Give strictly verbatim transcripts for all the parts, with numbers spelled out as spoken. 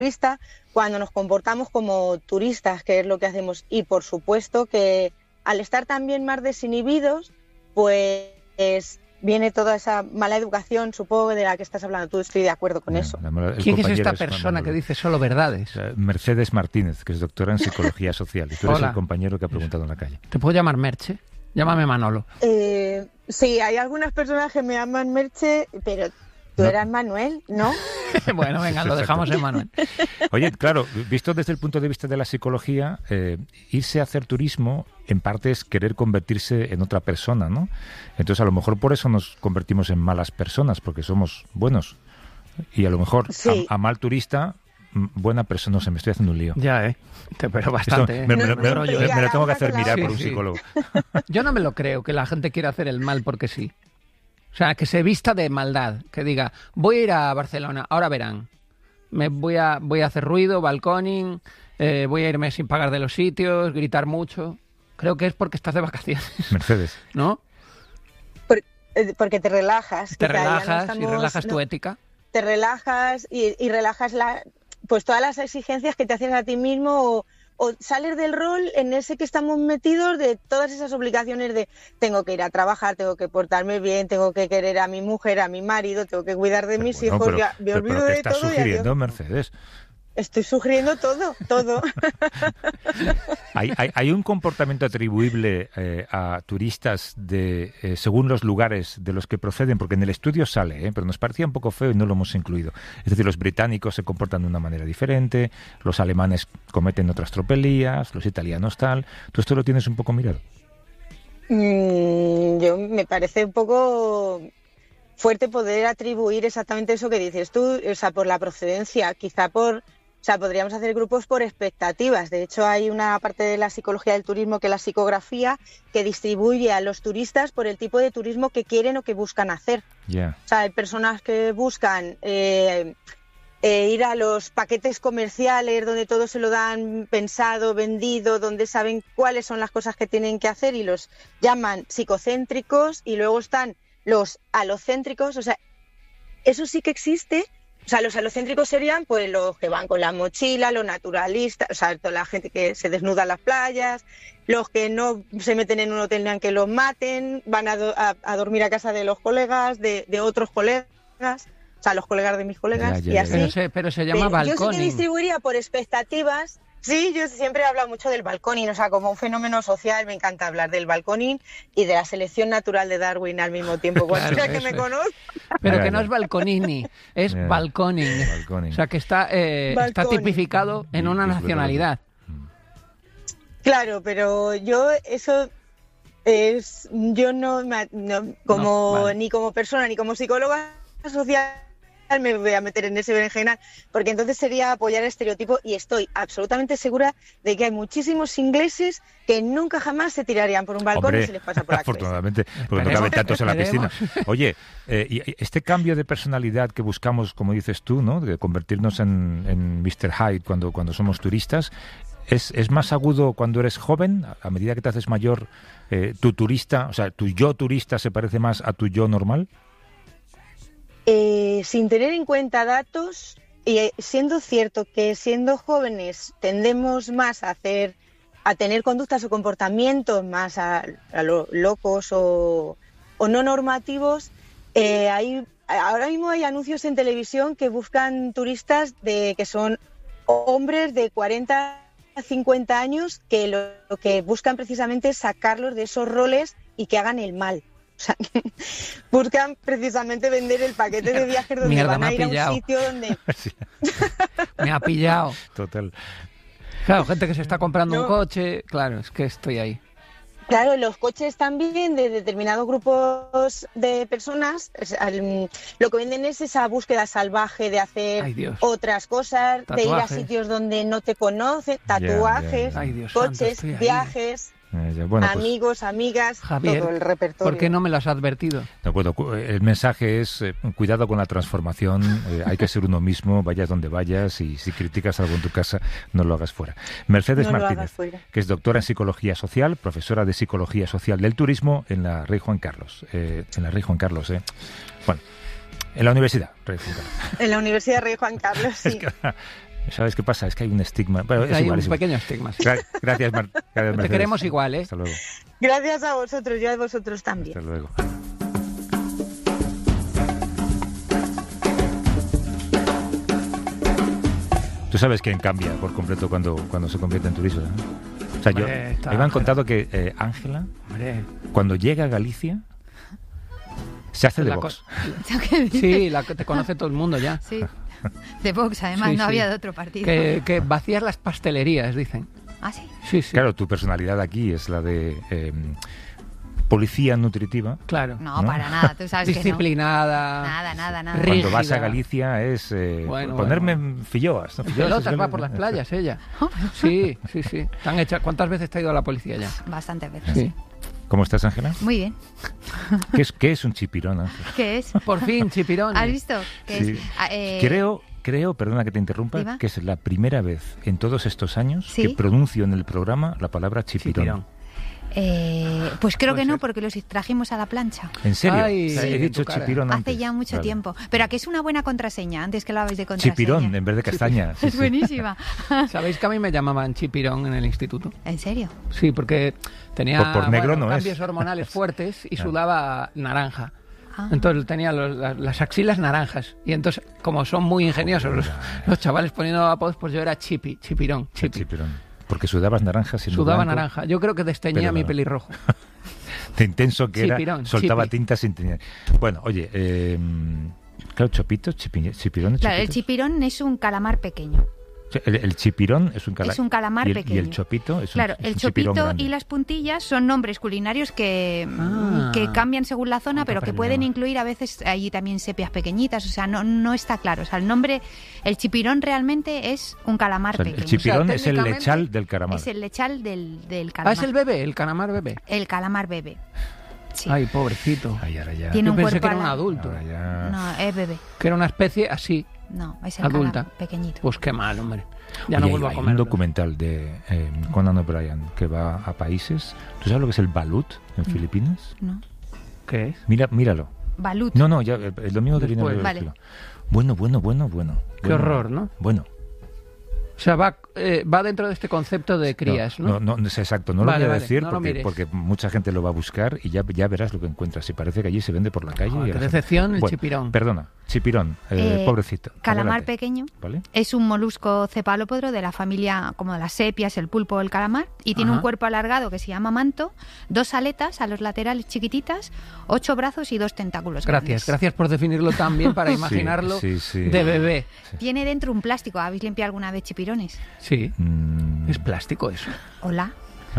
turista cuando nos comportamos como turistas, que es lo que hacemos. Y por supuesto que al estar también más desinhibidos, pues viene toda esa mala educación, supongo, de la que estás hablando tú. Estoy de acuerdo con no, eso. La, ¿Quién es esta persona es que dice solo verdades? Mercedes Martínez, que es doctora en Psicología Social. Y tú eres Hola. el compañero que ha preguntado en la calle. ¿Te puedo llamar Merche? Llámame Manolo. Eh, sí, hay algunas personas que me llaman Merche, pero tú no. eras Manuel, ¿no? Bueno, venga, lo dejamos en Manuel. Oye, claro, visto desde el punto de vista de la psicología, eh, irse a hacer turismo en parte es querer convertirse en otra persona, ¿no? Entonces a lo mejor por eso nos convertimos en malas personas, porque somos buenos. Y a lo mejor sí. a, a mal turista, buena persona, no sé, me estoy haciendo un lío. Ya, ¿eh? Pero bastante, Esto, me, me, ¿eh? me, me, me, me, me lo tengo que hacer mirar sí, por un sí. psicólogo. Yo no me lo creo, que la gente quiera hacer el mal porque sí. O sea, que se vista de maldad, que diga, voy a ir a Barcelona, ahora verán. Me voy a voy a hacer ruido, balconing, eh, voy a irme sin pagar de los sitios, gritar mucho. Creo que es porque estás de vacaciones. Mercedes. ¿No? Por, porque te relajas. Te relajas no estamos, y relajas no, tu ética. Te relajas y, y relajas la, pues todas las exigencias que te haces a ti mismo o, o sales del rol en ese que estamos metidos de todas esas obligaciones de tengo que ir a trabajar, tengo que portarme bien, tengo que querer a mi mujer, a mi marido, tengo que cuidar de pero mis bueno, hijos, pero, ya me pero, olvido pero ¿qué de estás todo. sugiriendo, yo... Mercedes? Estoy sugiriendo todo, todo. ¿Hay, hay, hay un comportamiento atribuible eh, a turistas de eh, según los lugares de los que proceden? Porque en el estudio sale, ¿eh? pero nos parecía un poco feo y no lo hemos incluido. Es decir, los británicos se comportan de una manera diferente, los alemanes cometen otras tropelías, los italianos tal. ¿Tú esto lo tienes un poco mirado? Mm, yo me parece un poco fuerte poder atribuir exactamente eso que dices tú, o sea, por la procedencia, quizá por... O sea, podríamos hacer grupos por expectativas. De hecho, hay una parte de la psicología del turismo, que es la psicografía, que distribuye a los turistas por el tipo de turismo que quieren o que buscan hacer. Yeah. O sea, hay personas que buscan eh, eh, ir a los paquetes comerciales donde todo se lo dan pensado, vendido, donde saben cuáles son las cosas que tienen que hacer y los llaman psicocéntricos, y luego están los alocéntricos. O sea, eso sí que existe. O sea, los alocéntricos serían pues los que van con la mochila, los naturalistas, o sea, toda la gente que se desnuda en las playas, los que no se meten en un hotel ni aunque los maten, van a, do, a, a dormir a casa de los colegas, de, de otros colegas, o sea, los colegas de mis colegas, ya, ya, y así. Pero se, pero se llama balconing. Yo sí que distribuiría por expectativas. Sí, yo siempre he hablado mucho del balconing, o sea, como un fenómeno social, me encanta hablar del balconing y de la selección natural de Darwin al mismo tiempo, cualquiera claro, que me conozca. Pero que no es balconini, es yeah. balconing. balconing. O sea, que está, eh, está tipificado en una nacionalidad. Claro, pero yo eso es, yo no, no como no, vale. ni como persona ni como psicóloga social me voy a meter en ese berenjenal, porque entonces sería apoyar el estereotipo, y estoy absolutamente segura de que hay muchísimos ingleses que nunca jamás se tirarían por un balcón. Hombre, y se les pasa por la afortunadamente, cabeza. Porque no caben tantos en la piscina. Oye, eh, y este cambio de personalidad que buscamos, como dices tú, ¿no?, de convertirnos en, en mister Hyde cuando, cuando somos turistas, ¿es, es más agudo cuando eres joven? A medida que te haces mayor, eh, tu turista, o sea, tu yo turista se parece más a tu yo normal. Eh, sin tener en cuenta datos, y siendo cierto que siendo jóvenes tendemos más a hacer, a tener conductas o comportamientos más a, a lo locos o, o no normativos, eh, hay, ahora mismo hay anuncios en televisión que buscan turistas de que son hombres de cuarenta a cincuenta años que lo, lo que buscan precisamente es sacarlos de esos roles y que hagan el mal. O sea, buscan precisamente vender el paquete de viajes donde Mierda, van a ir pillado. a un sitio donde... Sí. Me ha pillado. Total. Claro, gente que se está comprando no. un coche, claro, es que estoy ahí. Claro, los coches también de determinados grupos de personas, lo que venden es esa búsqueda salvaje de hacer Ay, otras cosas, tatuajes. de ir a sitios donde no te conocen, tatuajes, yeah, yeah. Ay, Dios coches, santo, viajes... Eh, bueno, pues, amigos, amigas, Javier, todo el repertorio. ¿por qué no me lo has advertido? De acuerdo, el mensaje es eh, cuidado con la transformación, eh, hay que ser uno mismo, vayas donde vayas, y si criticas algo en tu casa, no lo hagas fuera. Mercedes no Martínez, que es doctora en Psicología Social, profesora de Psicología Social del Turismo en la Rey Juan Carlos. Eh, en la Rey Juan Carlos, ¿eh? Bueno, en la Universidad Rey Juan Carlos. En la Universidad Rey Juan Carlos, sí. Es que, ¿Sabes qué pasa? Es que hay un estigma. Bueno, es hay igual, un es igual. pequeño estigma. Sí. Gra- Gracias, Mar- gracias, Te Mercedes. queremos igual, ¿eh? Hasta luego. Gracias a vosotros, yo a vosotros también. Hasta luego. Tú sabes quién cambia por completo cuando, cuando se convierte en turista, ¿no? O sea, yo, Hombre, está a mí me han Ángela. contado que eh, Ángela, Hombre, cuando llega a Galicia, se hace de la Vox. co- ¿Qué dices? Sí, la, te conoce todo el mundo ya. Sí. De Vox, además, Sí, no sí. había de otro partido. Que, que vacías las pastelerías, dicen. Ah, sí. Sí, sí. Claro, tu personalidad aquí es la de eh, policía nutritiva. Claro. No, ¿No? para nada, tú sabes que no. Disciplinada. Nada, nada, nada. Rígida. Cuando vas a Galicia es eh, Bueno, ponerme bueno. en filloas. ¿no? En Filloas pelotas es va Gal- por las playas ella. Sí, sí, sí. Están hechas. ¿Cuántas veces te ha ido a la policía ya? Bastantes veces. Sí. ¿Cómo estás, Ángela? Muy bien. ¿Qué es, qué es un chipirón, Ángela? ¿Qué es? Por fin, chipirón. ¿Has visto? ¿Qué Sí. es? Ah, eh, Creo, creo, perdona que te interrumpa, Diga. que es la primera vez en todos estos años ¿Sí? que pronuncio en el programa la palabra chipirón. Chipirón. eh, pues creo Puede que no, ser. porque los trajimos a la plancha. ¿En serio? Ay, O sea, sí, he en dicho tu cara. chipirón Hace antes. ya mucho Vale. tiempo. Pero aquí es una buena contraseña, antes que lo habéis de contraseña. Chipirón en vez de castaña. sí, Es sí. buenísima. ¿Sabéis que a mí me llamaban chipirón en el instituto? ¿En serio? Sí, porque tenía Por- por negro no es. cambios hormonales fuertes y Claro. sudaba naranja. Ah. Entonces tenía los- las, las axilas naranjas. Y entonces, como son muy ingeniosos los, los chavales poniendo apodos, pues yo era chipi, chipirón, El chipi. chipirón. Porque sudabas naranja siendo Sudaba blanco. naranja. Yo creo que desteñía Pero mi no. pelirrojo. De intenso que era, Chipirón, soltaba chipi. tinta sin tener. Bueno, oye, eh, claro, chopitos, chipi- chipirones, Claro, el chopitos. chipirón es un calamar pequeño. O sea, El, el chipirón es un, cala- Es un calamar y el, pequeño. Y el chopito es Claro, un, es el un chipirón chopito grande. y las puntillas son nombres culinarios que, Ah. que cambian según la zona, Otro pero que problema. pueden incluir a veces allí también sepias pequeñitas. O sea, no, no está claro. O sea, el nombre, el chipirón realmente es un calamar O sea, el pequeño. chipirón O sea, es el técnicamente lechal del calamar. Es el lechal del, del Ah, calamar. es el bebé, el calamar bebé. El calamar bebé. Sí. Ay, pobrecito. Ay, ahora ya. Tiene Yo un pensé cuerpo que era un ala- adulto. Ahora ya. No, es bebé. Que era una especie así. No, es el Adulta. calamar pequeñito. Pues qué mal, hombre. Ya Oye, no hay- vuelvo a hay comer. un documental de eh, Conan O'Brien que va a países. ¿Tú sabes lo que es el balut en Filipinas? No. ¿Qué es? Mira, míralo. Balut. No, no, ya el, el domingo que viene. Después. lo Vale. decirlo. Bueno, bueno, bueno, bueno. Qué Bueno, horror, ¿no? Bueno. O sea, va, eh, va dentro de este concepto de crías, ¿no? No, no, no es exacto, no Vale, lo voy a vale, decir no lo porque, mires. porque mucha gente lo va a buscar y ya, ya verás lo que encuentras. Y parece que allí se vende por la calle. Joder, y a qué la gente- decepción el Bueno, chipirón. Perdona, chipirón, eh, Eh, pobrecito. Calamar Adelante. pequeño. ¿Vale? Es un molusco cefalópodo de la familia como de las sepias, el pulpo o el calamar, y tiene Ajá. un cuerpo alargado que se llama manto, dos aletas a los laterales chiquititas, ocho brazos y dos tentáculos Gracias, grandes. gracias por definirlo tan bien para Sí, imaginarlo sí, sí. de bebé. Tiene dentro un plástico. ¿Habéis limpiado alguna vez chipirones? Sí, Mm, es plástico eso. Hola.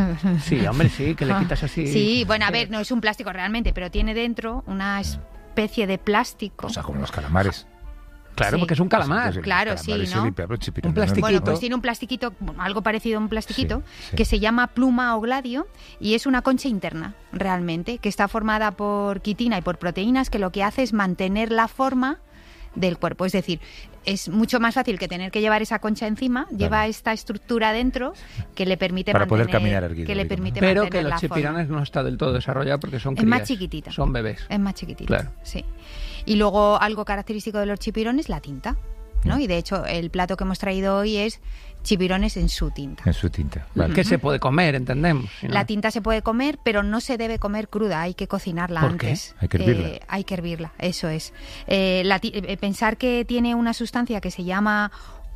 Sí, hombre, sí, que le quitas así. Sí, bueno, a ver, no es un plástico realmente, pero tiene dentro una especie de plástico. o sea, como los calamares. Claro, Sí. porque es un calamar. Pues, Claro, el sí, calamar es ¿no? el- pero chipirón, Un no, no, plastiquito. Bueno, no. pues tiene un plastiquito, bueno, algo parecido a un plastiquito, Sí, sí. que se llama pluma o gladio y es una concha interna, realmente, que está formada por quitina y por proteínas, que lo que hace es mantener la forma del cuerpo. Es decir, es mucho más fácil que tener que llevar esa concha encima, lleva esta estructura dentro que le permite Para poder mantener, caminar erguido, que le digamos. permite Pero mantener que los la forma. chipirones no está del todo desarrollado porque son Es crías. más chiquitita. Son bebés. Es más chiquitito. Claro. Sí. Y luego algo característico de los chipirones, la tinta, ¿no? Mm. Y de hecho el plato que hemos traído hoy es chipirones en su tinta. En su tinta. Vale. Que se puede comer, entendemos. si no- La tinta se puede comer, pero no se debe comer cruda, hay que cocinarla ¿Por qué? antes. Hay que hervirla. Eh, hay que hervirla, eso es. Eh, la ti- eh, pensar que tiene una sustancia que se llama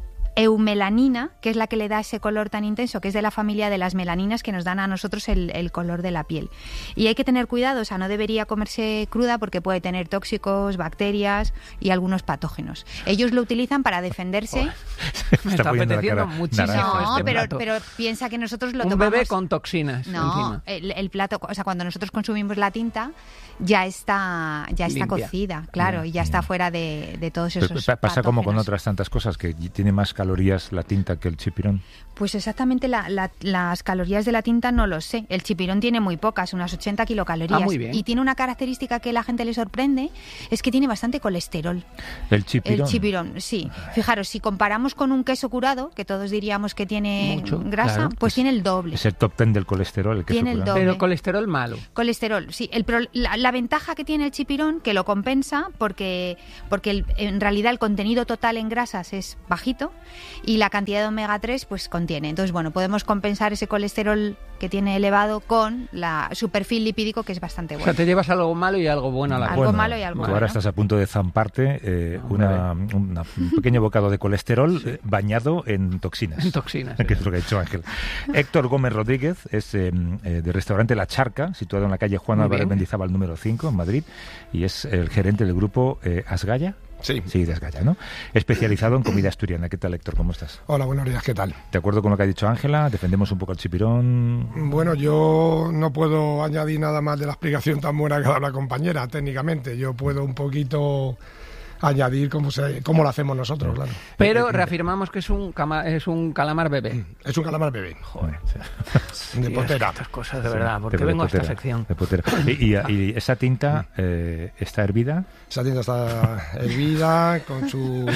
eumelanina, que es la que le da ese color tan intenso, que es de la familia de las melaninas que nos dan a nosotros el, el color de la piel. Y hay que tener cuidado, o sea, no debería comerse cruda porque puede tener tóxicos, bacterias y algunos patógenos. Ellos lo utilizan para defenderse. Me Está está poniendo la apeteciendo cara muchísimo naranja. No, este pero, plato. pero piensa que nosotros lo Un tomamos... bebé con toxinas No, encima. el, el plato, o sea, cuando nosotros consumimos la tinta, ya está, ya está Limpia. cocida, claro, y ya está fuera de, de todos Pero esos pa- pasa como con patógenos. otras tantas cosas, que y- tiene más calorías la tinta que el chipirón. Pues exactamente la- la- las calorías de la tinta no lo sé. El chipirón tiene muy pocas, unas ochenta kilocalorías. Ah, muy bien. Y tiene una característica que la gente le sorprende, es que tiene bastante colesterol. El chipirón. El chipirón, sí. Fijaros, si comparamos con un queso curado, que todos diríamos que tiene Mucho, grasa, claro. pues tiene el doble. Es el top ten del colesterol. El queso Tiene el curado. doble. Pero colesterol malo. Colesterol, sí. El pro- la, la ventaja que tiene el chipirón, que lo compensa, porque, porque el- en realidad el contenido total en grasas es bajito, y la cantidad de omega tres pues contiene. Entonces, bueno, podemos compensar ese colesterol que tiene elevado con la, su perfil lipídico, que es bastante bueno. O sea, te llevas algo malo y algo bueno a la vez. Algo Bueno, malo y algo tú bueno. ahora estás a punto de zamparte eh, una, una- un pequeño bocado de colesterol eh, bañado en toxinas. En toxinas, Que sí. es lo que ha hecho Ángel. Héctor Gómez Rodríguez es eh, eh, del restaurante La Charca, situado en la calle Juan Muy Álvarez bien. Mendizábal número cinco, en Madrid, y es el gerente del grupo eh, Asgaya. Sí. Sí, de Asgaya, ¿no? Especializado en comida asturiana. ¿Qué tal, Héctor? ¿Cómo estás? Hola, buenos días, ¿qué tal? ¿De acuerdo con lo que ha dicho Ángela? ¿Defendemos un poco el chipirón? Bueno, yo no puedo añadir nada más de la explicación tan buena que ha dado la compañera, técnicamente. Yo puedo un poquito añadir cómo, se, cómo lo hacemos nosotros, claro. Pero reafirmamos que es un, cama- es un calamar bebé. Es un calamar bebé, Joder. de potera. Estas cosas, de verdad. ¿Por qué Pero de vengo a esta potera, sección? de potera. Y, y- y esa tinta eh, está hervida. Esa tienda está hervida con su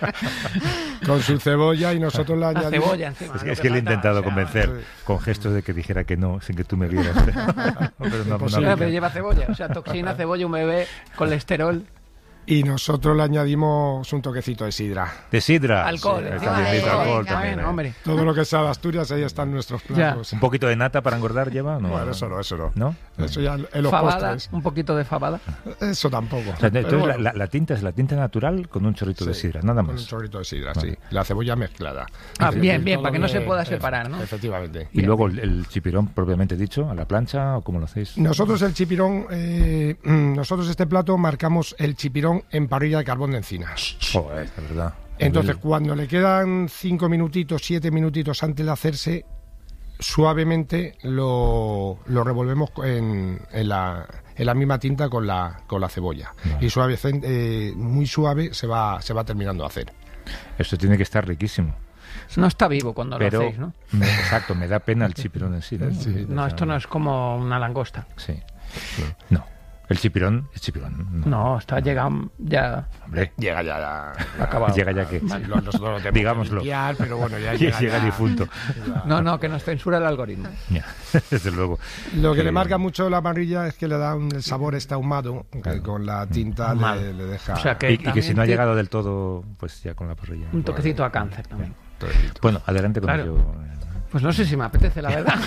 con su cebolla y nosotros la La añadimos. cebolla encima. Es que, lo es que le he falta, intentado o sea, convencer sí. con gestos de que dijera que no, sin que tú me vieras. Pero no, Imposible. Ah, no, pero lleva cebolla, o sea, toxina, cebolla, un bebé, colesterol. Y nosotros le añadimos un toquecito de sidra. de sidra. Alcohol, Sí, encima. también, Vale, alcohol venga. también, Bueno, eh. hombre. Todo lo que sea de Asturias, ahí están nuestros platos. Un poquito de nata para engordar lleva, ¿no? Bueno, eso no, eso no. ¿No? Eso ya en los Fabada, postres. un poquito de fabada. Eso tampoco. O sea, Pero entonces bueno, la, la- la tinta es la tinta natural con un chorrito de sí, sidra, nada Con un más. chorrito de sidra, Vale. sí. La cebolla mezclada. Ah, Es bien, decir, bien, todo para que no se bien, pueda efe- separar, ¿no? Efectivamente. Y luego el, el chipirón propiamente dicho, a la plancha o cómo lo hacéis. Nosotros el chipirón, eh, mm, nosotros este plato marcamos el chipirón en parrilla de carbón de encina. Joder, de verdad. Entonces, El- cuando le quedan cinco minutitos, siete minutitos antes de hacerse, suavemente lo, lo revolvemos en, en la, en la misma tinta con la, con la cebolla. Vale. Y suave, eh, muy suave se va, se va terminando de hacer. Esto tiene que estar riquísimo. No está vivo cuando Pero, lo hacéis, ¿no? me- exacto, me da pena el chipirón en sí. ¿no? Sí. No, O sea, esto no es como una langosta. Sí. No. El chipirón es chipirón. No, está llegado ya Hombre, Llega ya, ya, acabado. llega ya que. Sí, lo- nosotros lo tenemos Digámoslo. que limpiar, pero bueno, ya Llega, llega, ya- difunto. ya. No, no, que nos censura el algoritmo. Ya, desde luego. Lo que Eh, le marca mucho la amarilla es que le da un el sabor este ahumado, que con la tinta Ahumado. le, le deja... O sea que- Y, y que si no ha También te- llegado del todo, pues ya con la parrilla. Un toquecito a cáncer también. Bueno, adelante con Claro. ello. eh, Pues no sé si me apetece, la verdad.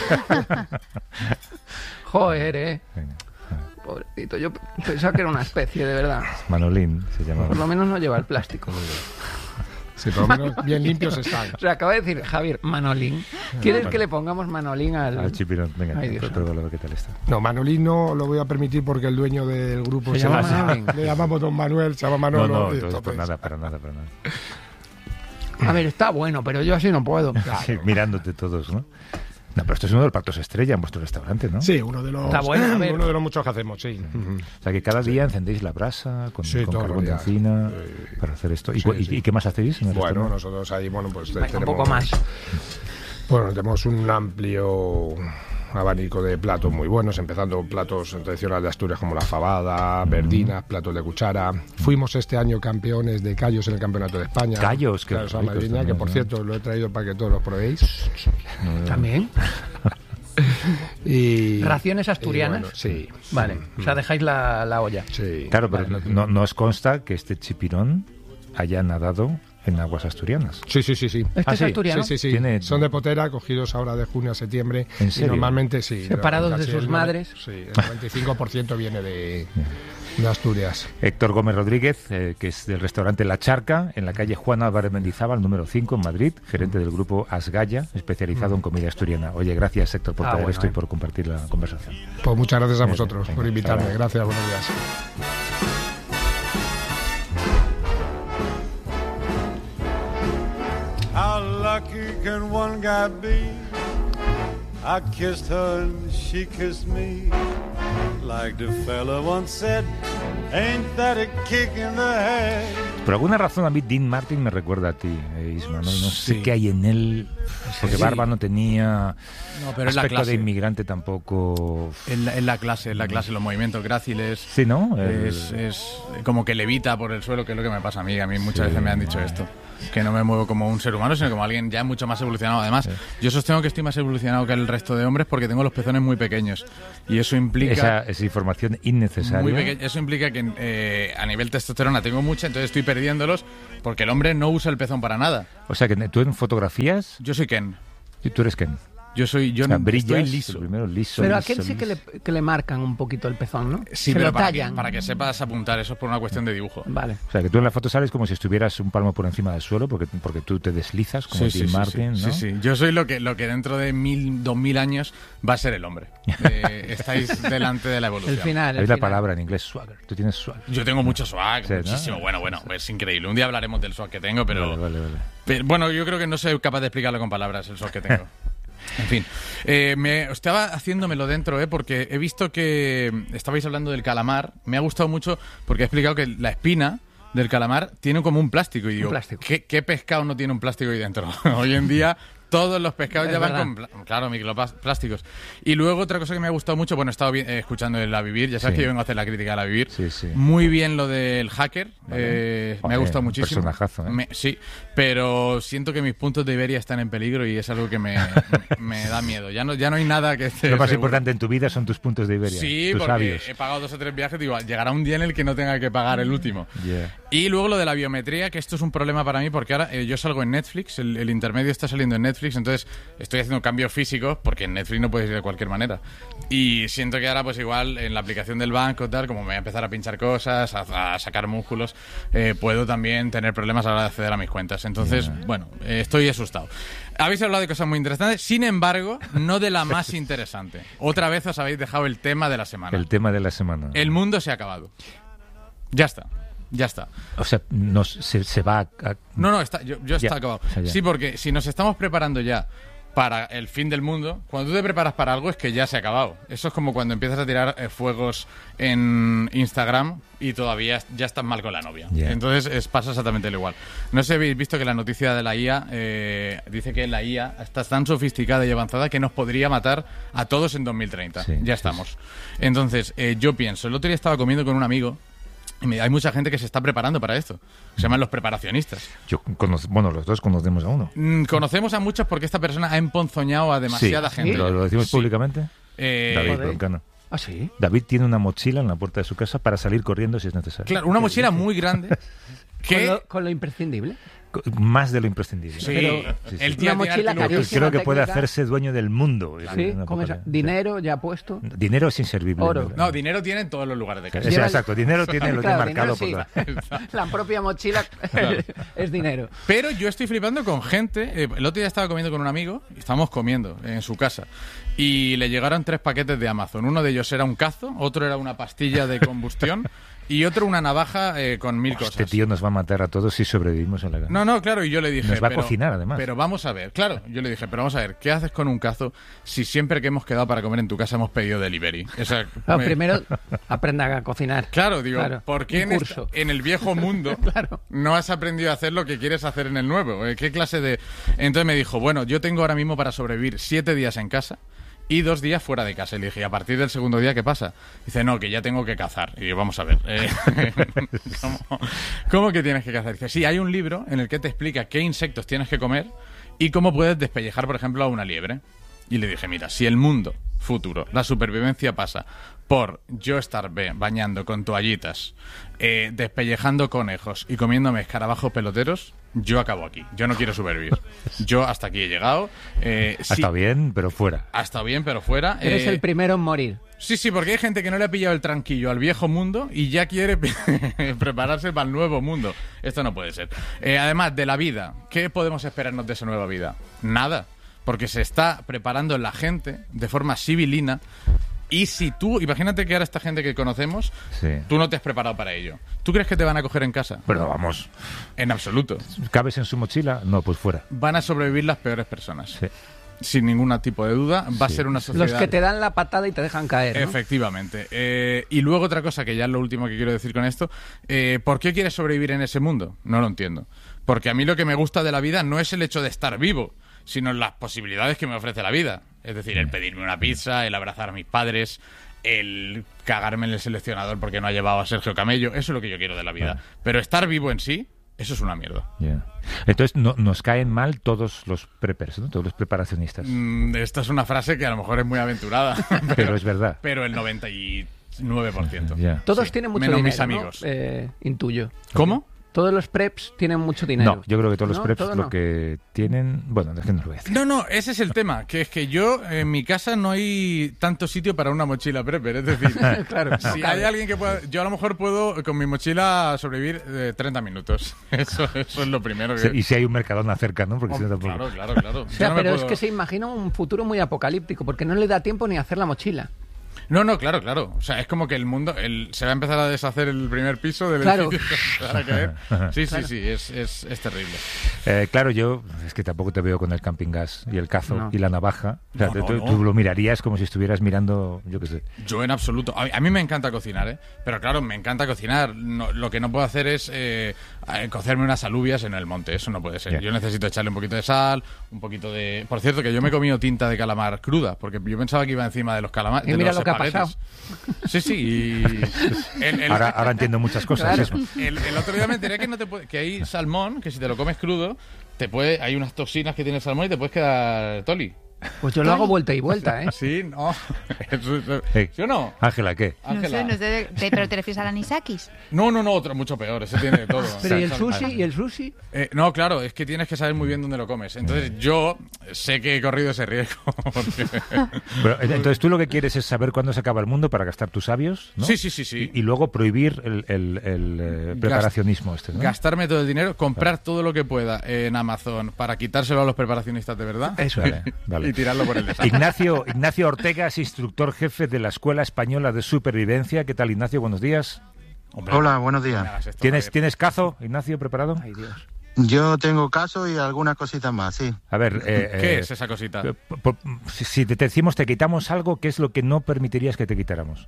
Joder, eh. venga. Pobrecito, yo pensaba que era una especie, de verdad. Manolín se llama. Por lo menos no lleva el plástico. Sí, por lo menos bien limpios están. O sea, acaba de decir Javier, Manolín. ¿Quieres que le pongamos Manolín al...? Al chipirón. Venga, Ay, Dios pruébalo a ver qué tal está. No, Manolín no lo voy a permitir porque el dueño del grupo Se llama llama- Manolín. le llamamos Don Manuel, se llama No, Manolo. no, y entonces, entonces- pues nada, para nada, para nada. A ver, está bueno, pero yo así no puedo. Sí, mirándote todos, ¿no? No, pero esto es uno de los platos estrella en vuestro restaurante, ¿no? Sí, uno de los Está bueno, a ver. uno de los muchos que hacemos, sí. Ujú. O sea, que cada día encendéis la brasa con, Sí, con todos carbón los de días. encina Sí. para hacer esto. ¿Y, Sí, cu- y- sí. y qué más hacéis en el Bueno, restaurante? nosotros ahí, bueno, pues Venga, tenemos... un poco más. Bueno, tenemos un amplio abanico de platos muy buenos, empezando platos tradicionales de Asturias como la fabada, verdinas, platos de cuchara. Fuimos este año campeones de callos en el Campeonato de España. Callos, qué claro, esa ricos madrileña, también, que por ¿no? cierto lo he traído para que todos los probéis. ¿También? Y, ¿Raciones y asturianas? bueno, sí. Vale, o sea, dejáis la, la olla. Sí. Claro, pero no, no- no os consta que este chipirón haya nadado en aguas asturianas. Sí, sí, sí, sí. ¿Este Ah, es sí, asturiano? Sí, sí, sí. Tiene- Son de potera, cogidos ahora de junio a septiembre. ¿En Y serio? normalmente sí. Separados Casi de sus el nove- madres. Sí, el noventa y cinco por ciento viene de, de Asturias. Héctor Gómez Rodríguez, eh, que es del restaurante La Charca, en la calle Juan Álvarez Mendizábal, número cinco, en Madrid, gerente del grupo Asgaya, especializado en comida asturiana. Oye, gracias, Héctor, por Ah, traer bueno, esto y eh. por compartir la conversación. Pues muchas gracias a Venga, vosotros venga, por invitarme. hasta luego. Gracias, buenos días. How lucky can one guy be? I kissed her and she kissed me. Like the fella once said, ain't that a kick in the head? Por alguna razón a mí Dean Martin me recuerda a ti, eh, Isma. No, no sé Sí. qué hay en él, porque Sí. barba no tenía, No, pero es la aspecto clase. de inmigrante tampoco. Es la, es la clase, es la clase, los movimientos gráciles. Sí, ¿no? El- Es, es como que levita por el suelo, que es lo que me pasa a mí. A mí muchas Sí, veces me han dicho no. esto. que no me muevo como un ser humano, sino como alguien ya mucho más evolucionado. Además, sí. yo sostengo que estoy más evolucionado que el resto de hombres porque tengo los pezones muy pequeños. Y eso implica... Esa, esa información innecesaria. Muy peque- eso implica que eh, a nivel testosterona tengo mucha, entonces estoy perdiéndolos porque el hombre no usa el pezón para nada. O sea, que tú en fotografías... Yo soy Ken. Y tú eres Ken. Yo soy, yo o sea, no brillas, estoy liso. Primero liso. Pero liso, a Ken sí que le, que le marcan un poquito el pezón, ¿no? Sí, Se pero lo para tallan. que, para que sepas apuntar, eso es por una cuestión de dibujo. Vale. O sea, que tú en la foto sales como si estuvieras un palmo por encima del suelo porque, porque tú te deslizas como sí, Tim sí, Martin, sí, ¿no? Sí, sí. Yo soy lo que, lo que dentro de mil, dos mil años va a ser el hombre. Eh, estáis delante de la evolución. El final. Es la palabra en inglés, swagger. Tú tienes swagger. Yo tengo mucho swag, sí, muchísimo. ¿No? Bueno, bueno, es increíble. Un día hablaremos del swag que tengo, pero, vale, vale, vale. pero... Bueno, yo creo que no soy capaz de explicarlo con palabras, el swag que tengo. En fin, eh, me estaba haciéndomelo dentro, ¿eh? Porque he visto que estabais hablando del calamar. Me ha gustado mucho porque he explicado que la espina del calamar tiene como un plástico. Y digo, un plástico. ¿qué, ¿qué pescado no tiene un plástico ahí dentro? Hoy en día... Todos los pescados es ya verdad. van con, claro, microplásticos. Y luego otra cosa que me ha gustado mucho, bueno, he estado bien, eh, escuchando el La Vivir, ya sabes sí. que yo vengo a hacer la crítica a La Vivir. Sí, sí. Muy bien lo del hacker, vale. eh, Joder, me ha gustado un muchísimo. Personajazo, ¿eh? Me, sí, pero siento que mis puntos de Iberia están en peligro y es algo que me, me da miedo. Ya no, ya no hay nada que esté Lo más seguro. importante en tu vida son tus puntos de Iberia. Sí, tus porque sabios. he pagado dos o tres viajes, digo, llegará un día en el que no tenga que pagar el último. Yeah. Y luego lo de la biometría, que esto es un problema para mí porque ahora eh, yo salgo en Netflix, el, el intermedio está saliendo en Netflix, entonces estoy haciendo cambios físicos porque en Netflix no puedes ir de cualquier manera. Y siento que ahora pues igual en la aplicación del banco tal, como me voy a empezar a pinchar cosas, a, a sacar músculos, eh, puedo también tener problemas a la hora de acceder a mis cuentas. Entonces, yeah. bueno, eh, estoy asustado. Habéis hablado de cosas muy interesantes, sin embargo, no de la más interesante. Otra vez os habéis dejado el tema de la semana. El tema de la semana. El mundo se ha acabado. Ya está. Ya está. O sea, no, se, se va a... No, no, está, yo, yo está ya, acabado. O sea, sí, porque si nos estamos preparando ya para el fin del mundo, cuando tú te preparas para algo es que ya se ha acabado. Eso es como cuando empiezas a tirar eh, fuegos en Instagram y todavía ya estás mal con la novia. Yeah. Entonces es, pasa exactamente lo igual. No sé si habéis visto que la noticia de la I A eh, dice que la I A está tan sofisticada y avanzada que nos podría matar a todos en dos mil treinta. Sí, ya estamos. Sí, sí. Entonces, eh, yo pienso, el otro día estaba comiendo con un amigo. Hay mucha gente que se está preparando para esto. Se llaman los preparacionistas. Yo conoce, bueno, los dos conocemos a uno. Mm, conocemos a muchos porque esta persona ha emponzoñado a demasiada sí. gente. ¿Lo, lo decimos sí. públicamente? Eh, David Broncano. ¿Ah, sí? David tiene una mochila en la puerta de su casa para salir corriendo si es necesario. Claro, una mochila muy grande. que... ¿Con, lo, ¿Con lo imprescindible? Más de lo imprescindible. Sí, pero sí, sí. El tío una mochila carísima, creo que técnica. puede hacerse dueño del mundo. Sí, ¿cómo es? Dinero ya puesto. Dinero es inservible. Oro. No, dinero tiene en todos los lugares de casa. Sí, exacto, dinero tiene lo claro, que marcado por sí. la... la propia mochila claro. es dinero. Pero yo estoy flipando con gente. Eh, el otro día estaba comiendo con un amigo y estábamos comiendo en su casa. Y le llegaron tres paquetes de Amazon. Uno de ellos era un cazo, otro era una pastilla de combustión y otro una navaja eh, con mil Este cosas. Este tío nos va a matar a todos si sobrevivimos en la guerra. No, no, claro, y yo le dije... Nos va pero, a cocinar, además. Pero vamos a ver, claro, yo le dije, pero vamos a ver, ¿qué haces con un cazo si siempre que hemos quedado para comer en tu casa hemos pedido delivery? O sea, no, me... Primero aprenda a cocinar. Claro, digo, claro, ¿por qué en, esta, en el viejo mundo claro. no has aprendido a hacer lo que quieres hacer en el nuevo? ¿Qué clase de...? Entonces me dijo, bueno, yo tengo ahora mismo para sobrevivir siete días en casa y dos días fuera de casa. Y le dije, ¿y a partir del segundo día qué pasa? Dice, no, que ya tengo que cazar. Y yo, vamos a ver. Eh, ¿cómo, ¿Cómo que tienes que cazar? Dice, sí, hay un libro en el que te explica qué insectos tienes que comer y cómo puedes despellejar, por ejemplo, a una liebre. Y le dije, mira, si el mundo futuro, la supervivencia pasa por yo estar bañando con toallitas, eh, despellejando conejos y comiéndome escarabajos peloteros, yo acabo aquí. Yo no quiero sobrevivir. Yo hasta aquí he llegado. Eh, ha estado sí, bien, pero fuera. Ha estado bien, pero fuera. Eres eh, el primero en morir. Sí, sí, porque hay gente que no le ha pillado el tranquillo al viejo mundo y ya quiere prepararse para el nuevo mundo. Esto no puede ser. Eh, además, de la vida, ¿qué podemos esperarnos de esa nueva vida? Nada. Porque se está preparando la gente de forma civilina. Y si tú, imagínate que ahora esta gente que conocemos, sí. tú no te has preparado para ello. ¿Tú crees que te van a coger en casa? Pero vamos. En absoluto. ¿Cabes en su mochila? No, pues fuera. Van a sobrevivir las peores personas. Sí. Sin ningún tipo de duda. Va sí. a ser una sociedad... Los que te dan la patada y te dejan caer, ¿no? Efectivamente. Eh, y luego otra cosa, que ya es lo último que quiero decir con esto. Eh, ¿Por qué quieres sobrevivir en ese mundo? No lo entiendo. Porque a mí lo que me gusta de la vida no es el hecho de estar vivo, sino las posibilidades que me ofrece la vida. Es decir, el pedirme una pizza, el abrazar a mis padres, el cagarme en el seleccionador porque no ha llevado a Sergio Camello. Eso es lo que yo quiero de la vida. Pero estar vivo en sí, Eso es una mierda. Yeah. Entonces no, nos caen mal todos los preppers, ¿no? Todos los preparacionistas. Mm, esta es una frase que a lo mejor es muy aventurada. pero, pero es verdad. Pero el noventa y nueve por ciento. Yeah. Todos Sí. tienen mucho Menos dinero, mis amigos. ¿no? Eh, intuyo. ¿Cómo? Todos los preps tienen mucho dinero. No, yo creo que todos los ¿No? preps ¿Todos lo no? que tienen... Bueno, es que no lo voy a decir. No, no, ese es el tema, que es que yo, en mi casa no hay tanto sitio para una mochila prepper, es decir, Claro, si no hay cabe. alguien que pueda... Yo a lo mejor puedo con mi mochila sobrevivir eh, treinta minutos, eso, eso es lo primero que... Sí, y si hay un Mercadona cerca, ¿no? Porque si no tampoco... Claro, claro, claro. O Yo sea, no me pero puedo- es que se imagina un futuro muy apocalíptico, porque no le da tiempo ni a hacer la mochila. No, no, claro, claro. O sea, es como que el mundo... El, se va a empezar a deshacer el primer piso del Claro. edificio. Se van a caer. Sí, Claro. sí, sí, es, es, es terrible. Eh, claro, yo es que tampoco te veo con el camping gas y el cazo No. y la navaja. O sea, No, no, tú, no. tú lo mirarías como si estuvieras mirando, yo qué sé. Yo en absoluto. A, a mí me encanta cocinar, ¿eh? Pero claro, me encanta cocinar. No- lo que no puedo hacer es eh, eh, cocerme unas alubias en el monte. Eso no puede ser. Ya. Yo necesito echarle un poquito de sal, un poquito de... Por cierto, que yo me he comido tinta de calamar cruda, porque yo pensaba que iba encima de los calamares. Y mira lo que ha pasado. Sí, sí. Y el, el- Ahora, ahora entiendo muchas cosas. Claro. Eso. el, el otro día me enteré que, no te puede- que hay salmón, que si te lo comes crudo, te puede, hay unas toxinas que tiene el salmón y te puedes quedar toli. Pues yo lo hago vuelta y vuelta, ¿eh? Sí, no. Eso- eso- Hey, ¿Sí o no? Ángela, ¿qué? No Ángela. sé, no sé, te- pero te refieres al anisakis. No, no, no, otro mucho peor. Ese tiene de todo. Pero ¿y el Sal- sushi? sal- ¿Y el sushi? Eh, no, claro, es que tienes que saber muy bien dónde lo comes. Entonces yo sé que he corrido ese riesgo. porque- Pero, eh, entonces tú lo que quieres es saber cuándo se acaba el mundo para gastar tus sabios, ¿no? Sí, sí, sí, sí. Y, y luego prohibir el, el- el, eh, preparacionismo este, ¿no? Gastarme todo el dinero, comprar todo lo que pueda en Amazon para quitárselo a los preparacionistas de verdad. Eso Vale, vale. Y tirarlo por el desastre. Ignacio, Ignacio Ortega es instructor jefe de la Escuela Española de Supervivencia. ¿Qué tal, Ignacio? Buenos días. Hombre, Hola, buenos no me días. hagas esto, ¿Tienes, Javier. ¿Tienes cazo, Ignacio, preparado? Ay, Dios. Yo tengo caso y algunas cositas más, sí. A ver, eh, ¿Qué eh, es esa cosita? eh, por- si, si te decimos te quitamos algo, ¿qué es lo que no permitirías que te quitáramos?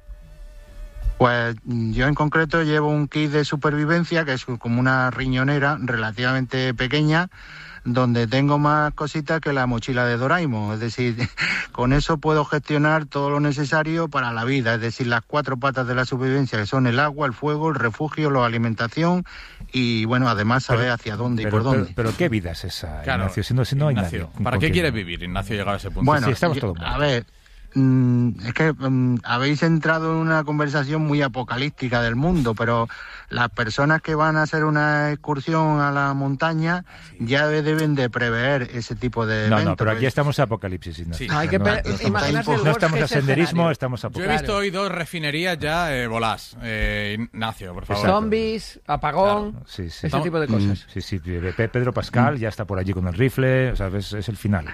Pues yo en concreto llevo un kit de supervivencia que es como una riñonera relativamente pequeña, donde tengo más cositas que la mochila de Doraemon. Es decir, con eso puedo gestionar todo lo necesario para la vida. Es decir, las cuatro patas de la supervivencia, que son el agua, el fuego, el refugio, la alimentación y, bueno, además saber Pero- hacia dónde y Pero, por dónde. pero, pero ¿qué vida es esa, Claro, Ignacio? Si no, si no hay Ignacio, nadie. ¿para ¿Con qué quién? quieres vivir, Ignacio, llegar a ese punto? Bueno, Sí, estamos yo- todos a muertos. ver, mm, es que mm, habéis entrado en una conversación muy apocalíptica del mundo, pero las personas que van a hacer una excursión a la montaña ya deben de prever ese tipo de No, eventos. no, pero aquí estamos a apocalipsis, Ignacio. Sí. No, hay que No, pe- no, imaginarse el no worst estamos a case senderismo, escenario. estamos a Yo he apocalipsis. visto hoy dos refinerías ya eh, volás. Eh, Ignacio, por favor. Exacto. Zombies, apagón, Claro, sí, sí. ese Estamos- tipo de cosas. Sí, sí, Pe- Pedro Pascal ya está por allí con el rifle, o sea, es, es el final.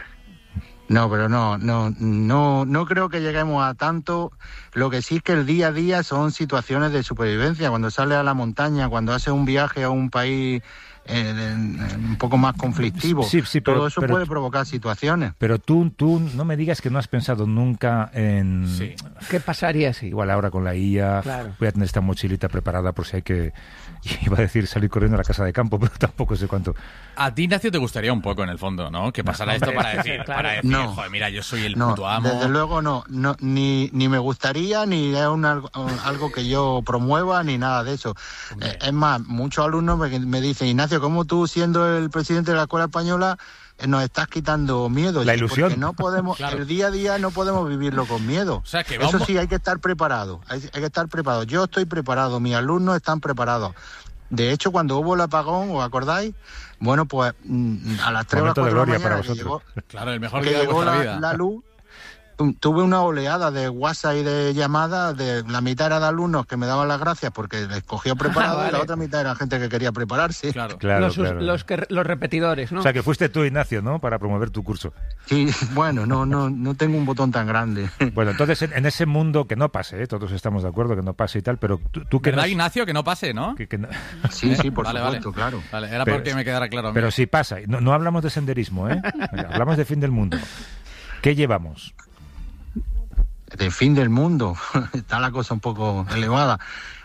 No, pero no, no, no, no creo que lleguemos a tanto. Lo que sí es que el día a día son situaciones de supervivencia. Cuando sales a la montaña, cuando haces un viaje a un país eh, de- un poco más conflictivo, Sí, sí, pero- todo eso pero- puede provocar situaciones. Pero tú, tú no me digas que no has pensado nunca en... Sí. ¿Qué pasaría si? Igual ahora con la I A, Claro. voy a tener esta mochilita preparada por si hay que... Iba a decir salir corriendo a la casa de campo, pero tampoco sé cuánto. A ti, Ignacio, te gustaría un poco, en el fondo, ¿no? Que pasara esto para decir, claro. para decir, No. joder, mira, yo soy el No, puto amo. desde luego no, no ni, ni me gustaría, ni es un algo, algo que yo promueva, ni nada de eso. Eh, es más, muchos alumnos me, me dicen, Ignacio, ¿cómo tú, siendo el presidente de la Escuela Española, eh, nos estás quitando miedo? La Sí, ilusión. Porque no podemos, Claro. el día a día no podemos vivirlo con miedo. O sea, que Eso vamos- sí, hay que estar preparado, hay, hay que estar preparado. Yo estoy preparado, mis alumnos están preparados. De hecho, cuando hubo el apagón, ¿os acordáis? Bueno, pues mm, a las tres o las Momento de cuatro de la gloria mañana para que vosotros. llegó, Claro, el mejor que día de llegó vuestra la, vida. la luz, tu- tuve una oleada de WhatsApp y de llamadas, de la mitad era de alumnos que me daban las gracias porque les cogía preparado Vale. y la otra mitad era gente que quería prepararse. Claro. Claro, los, claro. los, que, los repetidores, ¿no? O sea, que fuiste tú, Ignacio, ¿no? Para promover tu curso. Sí, bueno, no, no, no tengo un botón tan grande. Bueno, entonces, en, en ese mundo que no pase, ¿eh? Todos estamos de acuerdo que no pase y tal, pero tú, tú que ¿Verdad, no... Ignacio? Que no pase, ¿no? que- que no- Sí, sí, por Vale, supuesto, vale. claro. Vale, era Pero- porque me quedara claro a mí. Pero si pasa, no, no hablamos de senderismo, ¿eh? Hablamos de fin del mundo. ¿Qué llevamos? De fin del mundo, está la cosa un poco elevada.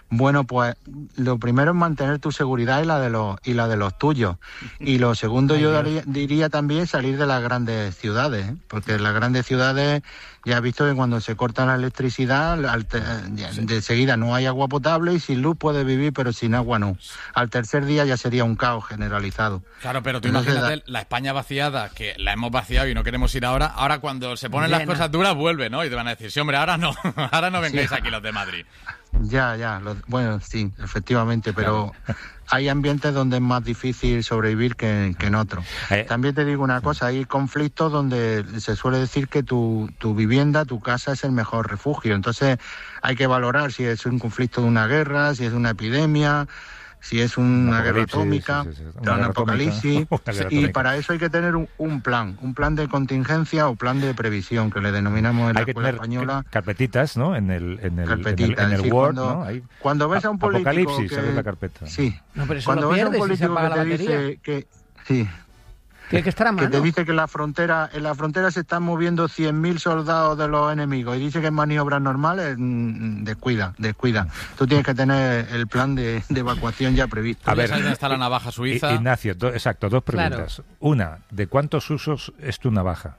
Bueno, pues lo primero es mantener tu seguridad y la de los y la de los tuyos. Y lo segundo, yo daría, diría también salir de las grandes ciudades, ¿eh? Porque en las grandes ciudades ya he visto que cuando se corta la electricidad, al te, de seguida no hay agua potable y sin luz puedes vivir, pero sin agua no. Al tercer día ya sería un caos generalizado. Claro, pero tú Entonces, imagínate la España vaciada, que la hemos vaciado y no queremos ir ahora. Ahora cuando se ponen las cosas duras vuelve, ¿no? Y te van a decir, sí, hombre, ahora no, ahora no vengáis Sí. aquí los de Madrid. Ya, ya, lo- bueno, sí, efectivamente, pero hay ambientes donde es más difícil sobrevivir que, que en otros. Eh. También te digo una cosa, hay conflictos donde se suele decir que tu, tu vivienda, tu casa es el mejor refugio, entonces hay que valorar si es un conflicto de una guerra, si es una epidemia, si es una guerra apocalipsis, atómica, sí, sí, sí. un Una guerra apocalipsis, atómica. Una guerra y atómica. para eso hay que tener un, un plan, un plan de contingencia o plan de previsión, que le denominamos en la Hay que escuela tener española. ca- carpetitas, ¿no? En el, en el, Carpetitas, en el, en el sí, Word, cuando, ¿no? Ahí. cuando ves a un político Apocalipsis, que, ¿sabes la carpeta? Sí. No, pero eso Cuando lo ves a un pierdes si se político apaga que la te batería. dice que sí, Tiene que estar a que mano. te dice que la frontera, en la frontera se están moviendo cien mil soldados de los enemigos y dice que en maniobras normales, mm, descuida, descuida. Tú tienes que tener el plan de, de evacuación ya previsto. A ver, ¿Sabes dónde está la navaja suiza? I- Ignacio, do- exacto, dos Claro. preguntas. Una, ¿de cuántos usos es tu navaja?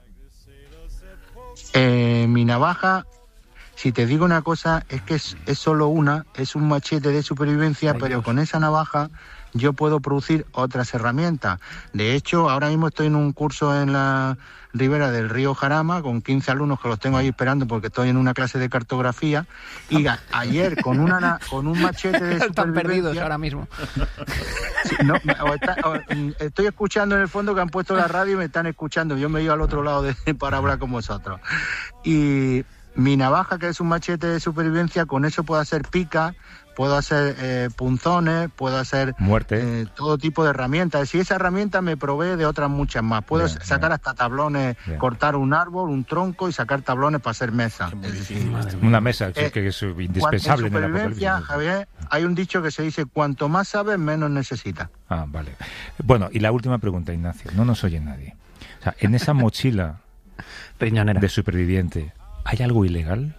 Eh, mi navaja, si te digo una cosa, es que es, es solo una, es un machete de supervivencia, Ay, pero Dios. con esa navaja yo puedo producir otras herramientas. De hecho, ahora mismo estoy en un curso en la ribera del río Jarama con quince alumnos que los tengo ahí esperando porque estoy en una clase de cartografía y a- ayer con una na- con un machete de Están perdidos supervivencia. ahora mismo. Sí, no, o está- o, mm, estoy escuchando en el fondo que han puesto la radio y me están escuchando. Yo me he ido al otro lado de, para hablar con vosotros. Y mi navaja, que es un machete de supervivencia, con eso puedo hacer pica, puedo hacer eh, punzones, puedo hacer Muerte. eh, todo tipo de herramientas. Y esa herramienta me provee de otras muchas más. Puedo Bien, sacar bien. hasta tablones, Bien. cortar un árbol, un tronco y sacar tablones para hacer mesas. Es decir, Una mesa, que- Eh, que es cuan- indispensable en en el supervivencia, apocalipsis. Javier, hay un dicho que se dice, cuanto más sabes, menos necesitas. Ah, vale. Bueno, y la última pregunta, Ignacio. No nos oye nadie. O sea, en esa mochila Riñonera. de superviviente, ¿hay algo ilegal?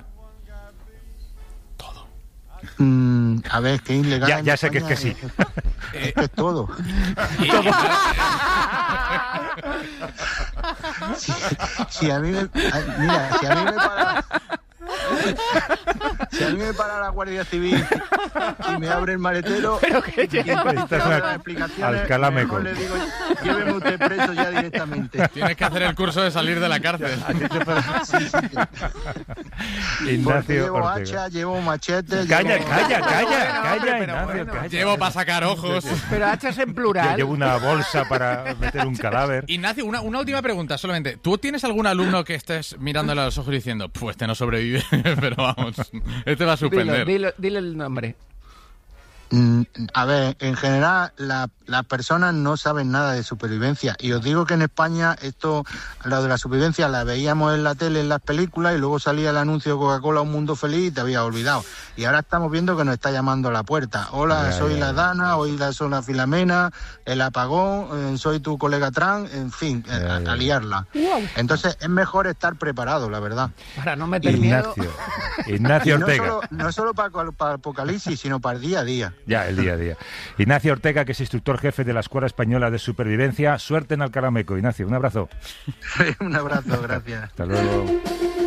Mm, a ver, que ilegal. Ya- en ya sé que es España que sí. Es, es que es todo. Si, si a mí me, a- mira, si a mí me para, si a mí me para la Guardia Civil y me abre el maletero, Pero que y empieza Estás a dar a- las explicaciones, Alcalá mejor Meco. le digo, lléveme usted preso ya directamente. Tienes que hacer el curso de salir de la cárcel. Porque Ignacio llevo Ortega. hacha, llevo machete. Calla, llevo- calla, calla, bueno, calla, hombre, pero Ignacio, bueno. calla. Llevo para sacar ojos. Pero hachas en Yo plural. llevo una bolsa para meter un cadáver. Ignacio, una, una última pregunta solamente. ¿Tú tienes algún alumno que estés mirándole a los ojos y diciendo, pues este no sobrevive, pero vamos, este va a Dilo, suspender? dilo- dile el nombre. Mm, A ver, en general la- las personas no saben nada de supervivencia y os digo que en España esto, lo de la supervivencia la veíamos en la tele, en las películas y luego salía el anuncio de Coca-Cola Un Mundo Feliz y te habías olvidado. Y ahora estamos viendo que nos está llamando a la puerta. Hola, Ya, soy ya, la ya. Dana, hoy la soy la Filomena, el apagón, eh, soy tu colega Tran, en fin, eh, Ya, a, ya, a ya. liarla. Entonces es mejor estar preparado, la verdad. Para no meter miedo. Ignacio. Y Ignacio no Ortega. solo, no solo para, para el apocalipsis, sino para el día a día. Ya, el día a día. Ignacio Ortega, que es instructor jefe de la Escuela Española de Supervivencia. Suerte en Alcalá Meco. Ignacio, un abrazo. Un abrazo, gracias. Hasta luego.